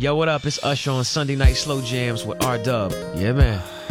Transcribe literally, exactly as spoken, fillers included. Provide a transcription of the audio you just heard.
Yo, what up? It's Usher on Sunday Night Slow Jams with R Dub. Yeah, man.